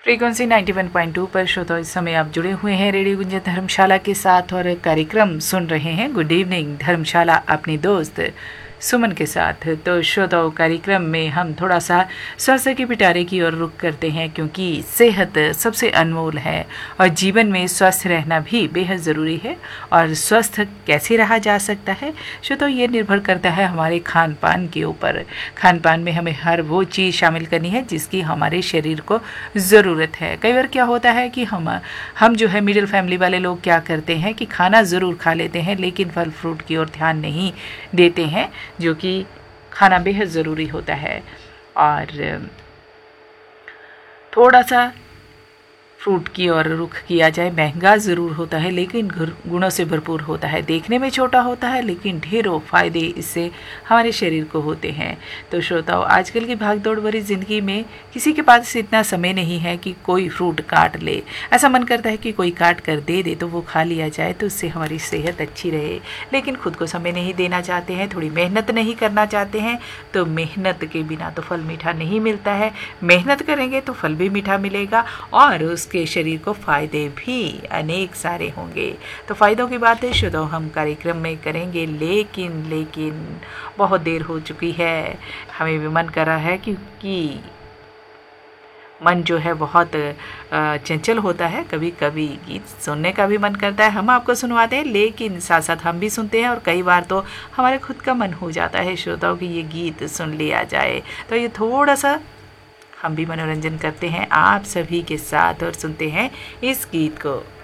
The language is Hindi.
फ्रीक्वेंसी 91.2 पर श्रोता इस समय आप जुड़े हुए हैं रेडियो गुंजन धर्मशाला के साथ और कार्यक्रम सुन रहे हैं गुड इवनिंग धर्मशाला अपनी दोस्त सुमन के साथ। तो श्रोताओं कार्यक्रम में हम थोड़ा सा स्वास्थ्य के पिटारे की ओर रुख करते हैं, क्योंकि सेहत सबसे अनमोल है और जीवन में स्वस्थ रहना भी बेहद ज़रूरी है। और स्वस्थ कैसे रहा जा सकता है श्रोताओं, ये निर्भर करता है हमारे खान पान के ऊपर। खान पान में हमें हर वो चीज़ शामिल करनी है जिसकी हमारे शरीर को ज़रूरत है। कई बार क्या होता है कि हम जो है मिडिल फैमिली वाले लोग क्या करते हैं कि खाना ज़रूर खा लेते हैं लेकिन फल फ्रूट की ओर ध्यान नहीं देते हैं, जो कि खाना बेहद ज़रूरी होता है। और थोड़ा सा फ्रूट की ओर रुख किया जाए। महंगा ज़रूर होता है लेकिन गुणों से भरपूर होता है। देखने में छोटा होता है लेकिन ढेरों फ़ायदे इससे हमारे शरीर को होते हैं। तो श्रोताओं, आजकल की भागदौड़ भरी ज़िंदगी में किसी के पास इतना समय नहीं है कि कोई फ्रूट काट ले। ऐसा मन करता है कि कोई काट कर दे दे तो वो खा लिया जाए, तो उससे हमारी सेहत अच्छी रहे। लेकिन खुद को समय नहीं देना चाहते हैं, थोड़ी मेहनत नहीं करना चाहते हैं। तो मेहनत के बिना तो फल मीठा नहीं मिलता है। मेहनत करेंगे तो फल भी मीठा मिलेगा और के शरीर को फायदे भी अनेक सारे होंगे। तो फायदों की बात है शुरू हम कार्यक्रम में करेंगे, लेकिन बहुत देर हो चुकी है। हमें भी मन कर रहा है क्योंकि मन जो है बहुत चंचल होता है, कभी कभी गीत सुनने का भी मन करता है। हम आपको सुनवाते हैं लेकिन साथ साथ हम भी सुनते हैं और कई बार तो हमारे खुद का मन हो जाता है श्रोताओं कि ये गीत सुन लिया जाए। तो ये थोड़ा सा हम भी मनोरंजन करते हैं आप सभी के साथ और सुनते हैं इस गीत को।